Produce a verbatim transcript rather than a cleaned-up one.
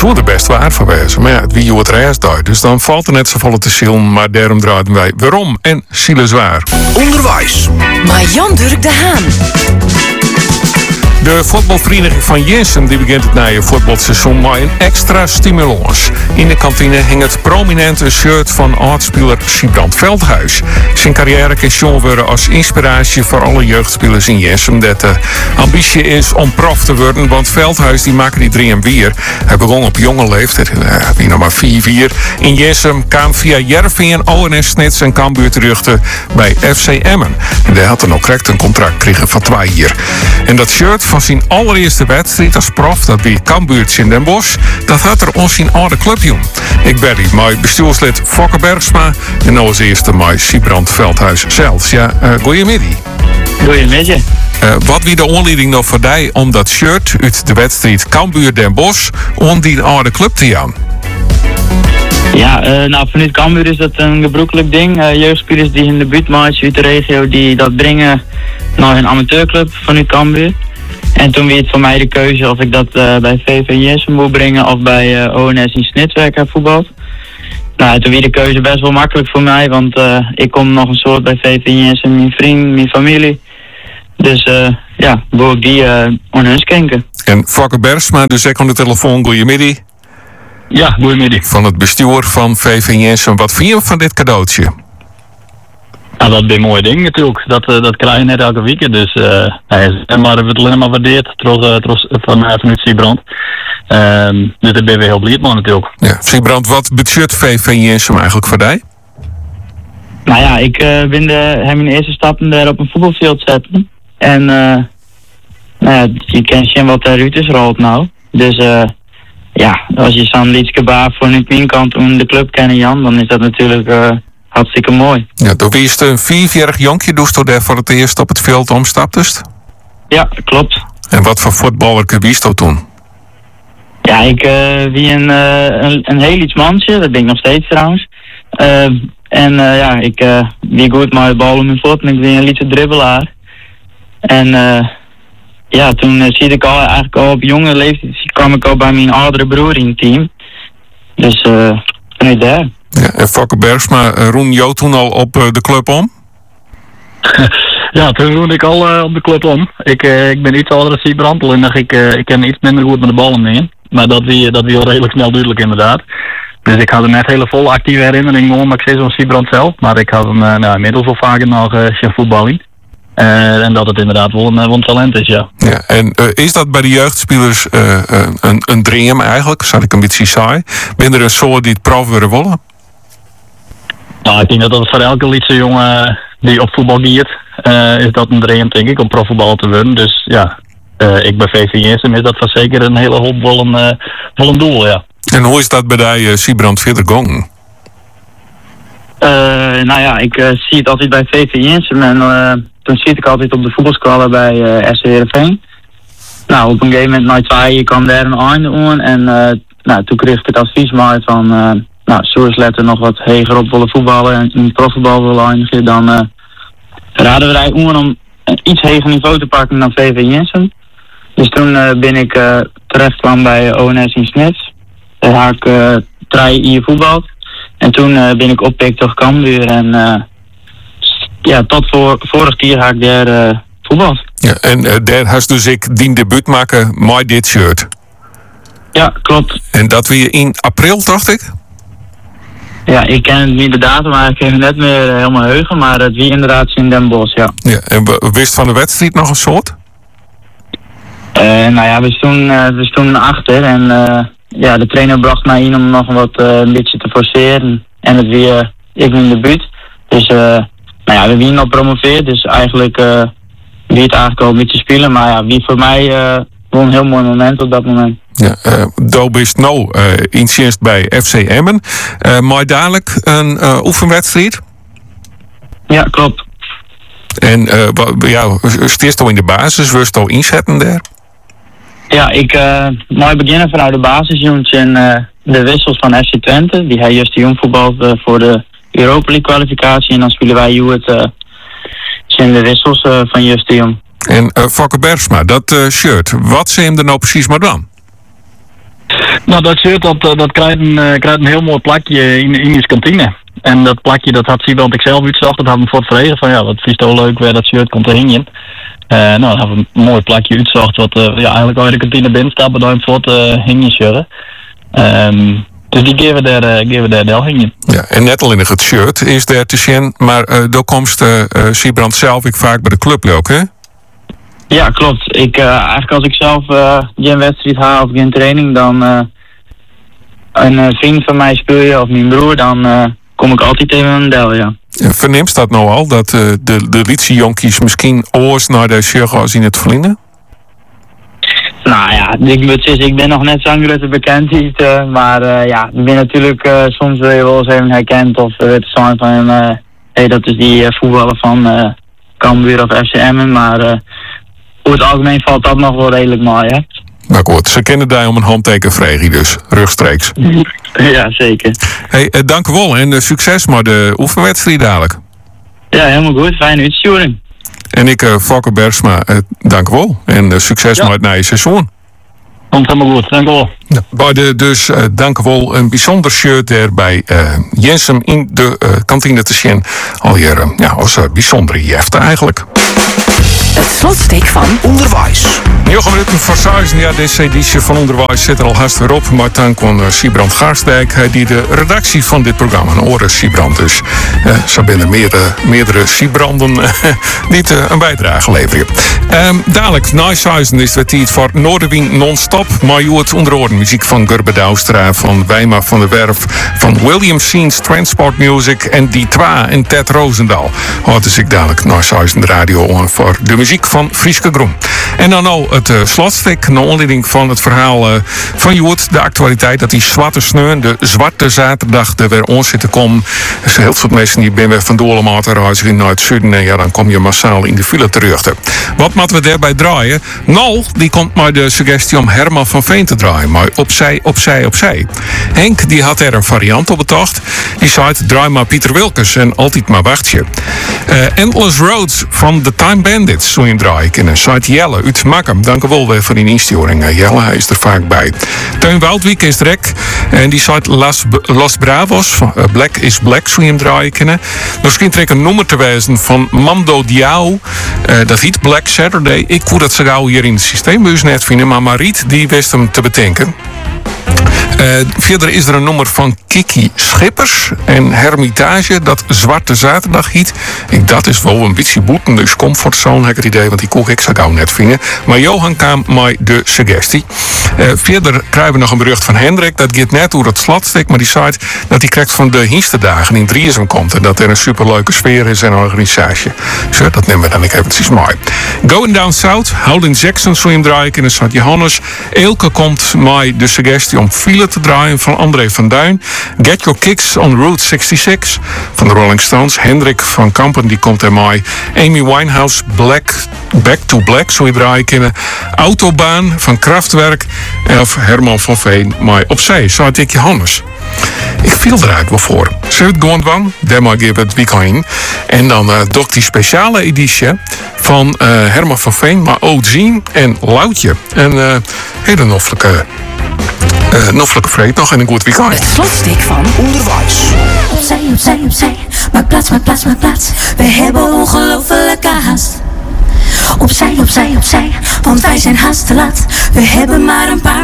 zou er best waar van wezen. Maar ja, het wie het reis daar. Dus dan valt er net zoveel te zien. Maar daarom draaien wij waarom en zielen zwaar. Onderwijs. Maar Jan-Dirk de Haan. De voetbalvereniging van Jensum die begint het nieuwe voetbalseizoen met een extra stimulans. In de kantine hing het prominente shirt van oud-speler Sybrand Veldhuis. Zijn carrière kan zien worden als inspiratie voor alle jeugdspelers in Jensum. Dat de ambitie is om prof te worden, want Veldhuis die maakte die drie en vier. Hij begon op jonge leeftijd, uh, wie nog maar vier vier. In Jensum kwam via Jervingen, O N S Snits en Cambuur terug te bij F C Emmen. En daar had er nog correct een contract gekregen van twee jaar. En dat shirt van zijn allereerste wedstrijd als prof, dat bij Cambuur in Den Bosch, dat had er ons zijn oude club doen. Ik ben die met bestuurslid Fokke Bergsma en nou als eerste met Sybrand Veldhuis zelfs. Ja, uh, goeiemiddag. Goeiemiddag. Uh, wat wie de aanleiding nog voor jou om dat shirt uit de wedstrijd Cambuur Den Bosch om die oude club te gaan? Ja, uh, nou vanuit Cambuur is dat een gebruikelijk ding. Uh, jeugdspelers die in de buurt maken uit de regio die dat brengen naar een amateurclub vanuit Cambuur. En toen werd het voor mij de keuze of ik dat uh, bij V V Jensum moet brengen of bij uh, O N S in Snitswerk heb voetbald. Nou, toen werd de keuze best wel makkelijk voor mij, want uh, ik kom nog een soort bij V V Jensum, mijn vriend, mijn familie. Dus uh, ja, wil ik die uh, aan hun schenken. En Fokke Bergsma, dus ik aan de telefoon, goeiemiddag. Ja, goeiemiddag. Van het bestuur van V V Jensum. Wat vind je van dit cadeautje? Nou, dat is een mooi ding natuurlijk. Dat, uh, dat krijg je net elke week. Dus uh, hij is maar het alleen maar waardeerd trots, uh, trots, van, uh, vanuit Sybrand. Uh, dus daar ben we heel blij mee natuurlijk. Ja, Sybrand, wat budget V V Jensum eigenlijk voor jou? Nou ja, ik uh, ben de, hem in de eerste stappen daar op een voetbalveld zetten. En uh, nou ja, je kent zien wat daaruit is rolt nou. Dus uh, ja, als je zo'n liedje baar voor nu mijn kant om de club kennen Jan, dan is dat natuurlijk uh, hartstikke mooi. Ja, toen wist een vierjarig jonkje dus toen daar voor het eerst op het veld omstaptest? Ja, klopt. En wat voor voetballer wist je toen? Ja, ik uh, wie een, uh, een, een heel iets mansje, dat ben ik nog steeds trouwens. Uh, en uh, ja, ik uh, wie goed maar de bal om mijn voet en ik ben een lietse dribbelaar. En uh, ja, toen uh, zie ik al eigenlijk al op jonge leeftijd kwam ik al bij mijn oudere broer in het team. Dus uh, vanuit daar. Ja, en Fokke Bergsma, uh, roen jou toen al op uh, de club om? Ja, toen roen ik al uh, op de club om. Ik, uh, ik ben iets ouder dan Sybrand, alleen dat ik, uh, ik ken iets minder goed met de ballen mee. Maar dat wie, dat wie al redelijk snel duidelijk inderdaad. Dus ik had er net hele volle actieve herinneringen om, maar ik zei zo'n Sybrand zelf. Maar ik had hem uh, nou, inmiddels wel vaker nog uh, zijn voetballing. Uh, en dat het inderdaad wel een, wel een talent is, ja. Ja, en uh, is dat bij de jeugdspelers uh, uh, een, een dream eigenlijk? Zal ik een beetje saai? Ben er een soort die het prof willen willen? Nou, ik denk dat dat voor elke lietse jongen die op voetbal giert, uh, is dat een dream, denk ik, om profvoetbal te worden. Dus ja, uh, ik bij V V Jensum is dat van zeker een hele hoop wel een, uh, wel een doel, ja. En hoe is dat bij die uh, Sybrand verder gegaan? Uh, nou ja, ik uh, zie het altijd bij V V Jensum en uh, toen zit ik altijd op de voetbalskwallen bij uh, S C Heerenveen. Nou, op een gegeven moment, na twee jaar kwam daar een einde aan en uh, nou, toen kreeg ik het advies maar van, uh, nou, zoals letter nog wat hoger op willen voetballen en in het profvoetbal willen eindigen, dan uh, raden we eigenlijk aan om een iets hoger niveau te pakken dan V V Jensum. Dus toen uh, ben ik uh, terecht kwam bij O N S in Snits. Daar had ik uh, drie jaar voetbald. En toen uh, ben ik oppikt door Cambuur en uh, ja, tot voor, vorig jaar had ik daar uh, voetbald. Ja, en uh, daar has dus ik die debuut maken met dit shirt. Ja, klopt. En dat weer in april, dacht ik? Ja, ik ken het niet de datum, maar ik heb het net meer uh, helemaal heugen, maar het wie inderdaad in Den Bosch, ja. Ja, en we wist van de wedstrijd nog een soort? Uh, nou ja, we stonden, uh, we stonden achter en uh, ja, de trainer bracht mij in om nog wat uh, een beetje te forceren. En het weer, uh, ik in de buurt. Dus uh, nou ja, we winnen al promoveerd, dus eigenlijk uh, wie het eigenlijk al een beetje spelen. Maar ja, wie voor mij uh, wel een heel mooi moment op dat moment. Ja, uh, Doe is nou uh, in dienst bij F C Emmen. Uh, maar dadelijk een uh, oefenwedstrijd? Ja, klopt. En uh, ja, stierst al in de basis, wirst al inzetten daar? Ja, ik uh, mooi beginnen vanuit de basisjongens en uh, de wissels van F C Twente. Die hij juist de jong voetbalt uh, voor de Europa League kwalificatie. En dan spelen wij hoe het uh, zijn de wissels uh, van juist de jong. En uh, Fokke Bergsma, dat uh, shirt, wat zijn hem er nou precies maar dan? Nou, dat shirt dat, dat krijgt, een, uh, krijgt een heel mooi plakje in, in je kantine. En dat plakje dat had Siebrand ik zelf uitzocht. Dat had hem voor het verregen van ja, wat vind je toch leuk waar dat shirt komt te hingen. Uh, nou, dan hebben we een mooi plakje uitzocht. Wat uh, ja, eigenlijk als je de kantine binnenstappen, dan voor het uh, hingen shirt. Um, dus die geven daar, uh, geven daar wel hingen. Ja, en net al in het shirt is daar te zien, maar uh, door komst uh, uh, Siebrand zelf ik vaak bij de club ook, hè? Ja, klopt. Ik, uh, eigenlijk als ik zelf uh, geen wedstrijd haal of geen training, dan uh, een uh, vriend van mij speel je of mijn broer, dan uh, kom ik altijd even een del, ja. Verneemt dat nou al, dat uh, de, de Lietse-jonkies misschien oors naar de shirt als in het verliezen? Nou ja, ik moet zeggen, ik ben nog net zo'n grote bekendheid, uh, maar uh, ja, ik ben natuurlijk uh, soms wil je wel eens even herkend of uh, het zijn van, uh, hey, dat is die uh, voetballer van uh, Cambuur of F C Emmen, maar uh, over het algemeen valt dat nog wel redelijk mooi, hè. Maar goed, ze kennen daar om een handteken vregen, dus rugstreeks. Ja, zeker. Hey, uh, dank u wel en uh, succes met de oefenwedstrijd dadelijk. Ja, helemaal goed. Fijne uitsturing. En ik, uh, Fokke Bergsma, uh, dank u wel. En uh, succes Ja. met het nieuwe seizoen. Komt helemaal goed, dank u wel. Ja, bij de, dus uh, dank u wel. Een bijzonder shirt daar bij uh, Jensem in de uh, kantine te zien. Alweer uh, ja, als uh, bijzondere jefte eigenlijk. Het slotsteek van Onderwijs. Jochem minuten voor zes. Ja, deze editie van Onderwijs zit er al haast weer op. Maar dank aan uh, Siebrand Gaarsdijk, hij die de redactie van dit programma, een oren Siebrand dus. Uh, zo binnen meerdere, meerdere Siebranden uh, die uh, een bijdrage leveren. Um, dadelijk, na zesde is het tijd voor Noorderwien non-stop. Maar je hoort onder oren muziek van Gurbe Douwstra, van Wijma van der Werf, van William Scenes Transport Music en Die Twa en Ted Roosendaal. Hoort dus ik dadelijk na zesde de radio aan voor de muziek van Frieske Groen. En dan al het uh, slotstuk, naar aanleiding van het verhaal uh, van Joet, de actualiteit dat die zwarte sneeuw, de zwarte zaterdag, er weer ons zit te komen. Er zijn heel veel mensen die ben weer van Doorlemaat reizen naar het zuiden en ja, dan kom je massaal in de file terug. Wat moeten we daarbij draaien? Nol, die komt maar de suggestie om Herman van Veen te draaien, maar opzij, opzij, opzij. Henk, die had er een variant op bedacht. Die zei, draai maar Pieter Wilkes en altijd maar wachtje. Uh, Endless Roads van The Time Bandits, zo je draaien kunnen. Site Jelle uit Makkum. Dank u wel weer voor die insturing. Uh, Jelle, hij is er vaak bij. Teun Woudwiek is direct. En die site Las, Las Bravos, van uh, Black is Black, zo je hem draaien kunnen. Misschien trek een nummer te wijzen van Mando Diao. Uh, dat heet Black Saturday. Ik hoor dat ze gauw hier in het systeembuis net vinden, maar Mariet, die wist hem te bedenken. Uh, verder is er een nummer van Kiki Schippers en Hermitage, dat Zwarte Zaterdag heet. Ik, dat is wel een beetje boeten, dus comfortzone heb ik het idee, want die koek ik zou gauw net vinden. Maar Johan kwam met de suggestie. Uh, verder krijgen we nog een bericht van Hendrik, dat gaat net door het slotstuk, maar die zei dat hij krijgt van de Hiensterdagen in Drieërsum komt en dat er een superleuke sfeer is en een organisatie. Zo, dat nemen we dan ik eventjes mooi. Going Down South, Houding Jackson zou je hem draaien in de stad Johannes. Elke komt met de suggestie om file te draaien van André van Duin. Get Your Kicks on Route zesenzestig van de Rolling Stones. Hendrik van Kampen die komt er mee. Amy Winehouse, Black, Back to Black, zo je draaien kunnen. Autobaan van Kraftwerk. En of Herman van Veen, maar opzij, zou ik Johannes. Ik viel er eigenlijk wel voor. Zullen we het gewoon doen? Daar mag ik het weekend. En dan uh, doe ik die speciale editie van uh, Herman van Veen, maar ook Zien en Loutje. En uh, hele noffelijke, uh, noffelijke vreed nog en een goed weekend. het slotsteek van Onderwijs. Opzij, opzij, opzij. Maak plaats, maak plaats, maak plaats. We hebben ongelofelijke haast. Opzij, opzij, opzij. Want wij zijn haast te laat. We hebben maar een paar